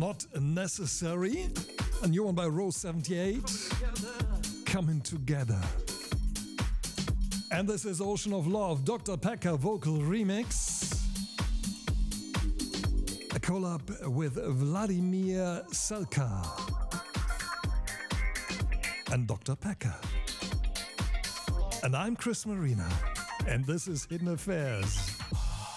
Not Necessary. A new one by Rose 78. Coming Together. And this is Ocean of Love, Dr. Packer vocal remix. A collab with Vladimir Selka and Dr. Packer. And I'm Chris Marina, and this is Hidden Affairs.